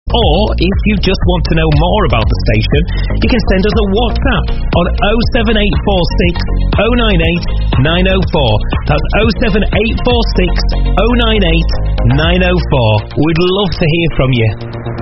Or, if you just want to know more about the station, you can send us a WhatsApp on 07846 098 904. That's 07846 098 904. We'd love to hear from you.